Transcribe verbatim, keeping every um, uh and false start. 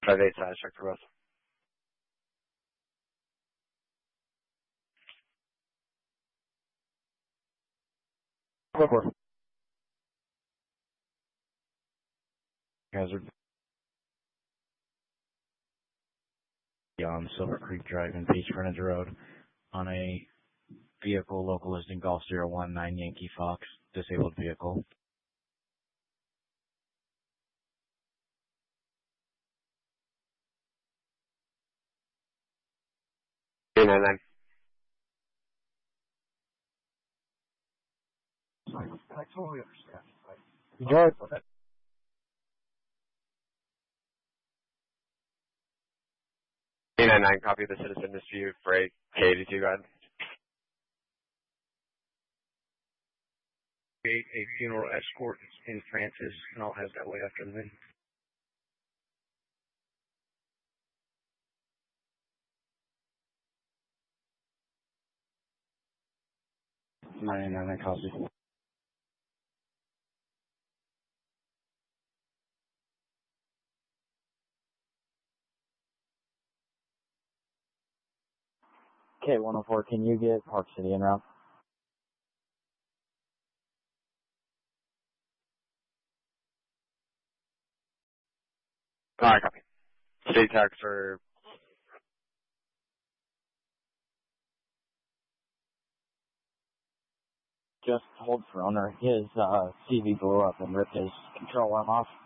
Five eight size check for both. One more. Hazard. On Silver Creek Drive in Peach Frontage Road on a vehicle local listing Golf zero one nine Yankee Fox, disabled vehicle. eight nine nine. I totally understand. You got it. eight nine nine, copy of the citizen dispute for a K eighty-two, go ahead. A, a funeral escort in Francis, and I'll have that way after the meeting. nine nine nine, copy. K one oh four, can you get Park City en route? Alright, copy. State tax for... Just hold for owner. His uh, C V blew up and ripped his control arm off.